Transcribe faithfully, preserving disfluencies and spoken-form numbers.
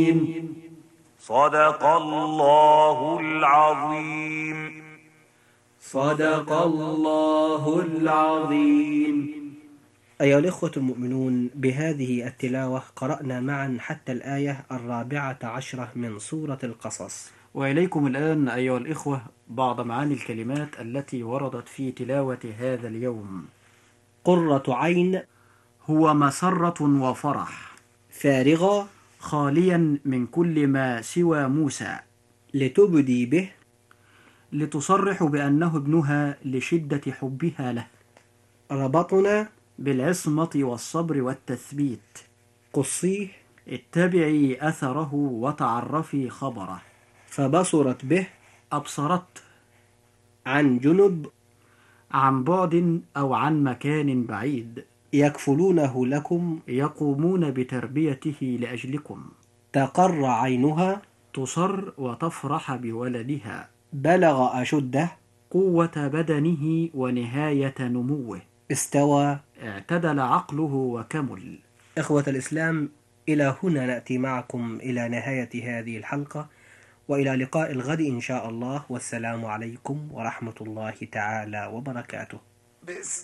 صدق الله العظيم. صدق الله العظيم. أيها الإخوة المؤمنون، بهذه التلاوة قرأنا معا حتى الآية الرابعة عشرة من سورة القصص. وإليكم الآن أيها الإخوة بعض معاني الكلمات التي وردت في تلاوة هذا اليوم. قرة عين هو مسرة وفرح. فارغة خاليا من كل ما سوى موسى. لتبدي به لتصرح بأنه ابنها لشدة حبها له. ربطنا بالعصمة والصبر والتثبيت. قصيه اتبعي أثره وتعرفي خبره. فبصرت به أبصرت عن جنب عن بعد أو عن مكان بعيد. يكفلونه لكم يقومون بتربيته لأجلكم. تقر عينها تصر وتفرح بولدها. بلغ أشده قوة بدنه ونهاية نموه. استوى اعتدل عقله وكمل. إخوة الإسلام، إلى هنا نأتي معكم إلى نهاية هذه الحلقة، وإلى لقاء الغد إن شاء الله، والسلام عليكم ورحمة الله تعالى وبركاته.